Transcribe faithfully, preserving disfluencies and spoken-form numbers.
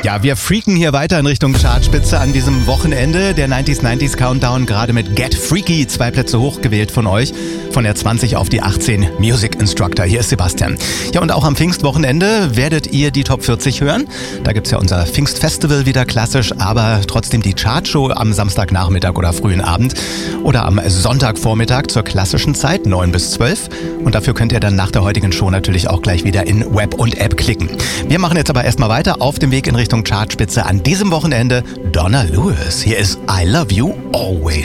Ja, wir freaken hier weiter in Richtung Chartspitze an diesem Wochenende. Der neunziger neunzig Countdown gerade mit Get Freaky, zwei Plätze hochgewählt von euch. Von der zwanzig auf die achtzehn Music Instructor. Hier ist Sebastian. Ja, und auch am Pfingstwochenende werdet ihr die Top vierzig hören. Da gibt's ja unser Pfingstfestival wieder klassisch, aber trotzdem die Chartshow am Samstagnachmittag oder frühen Abend oder am Sonntagvormittag zur klassischen Zeit, neun bis zwölf. Und dafür könnt ihr dann nach der heutigen Show natürlich auch gleich wieder in Web und App klicken. Wir machen jetzt aber erstmal weiter auf dem Weg in Richtung Chartspitze an diesem Wochenende. Donna Lewis. Hier ist I Love You Always.